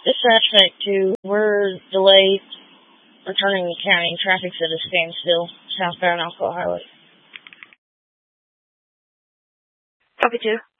Dispatch Tech 2, we're delayed returning to county. Traffic's at a standstill, southbound Alcoa Highway. Copy 2.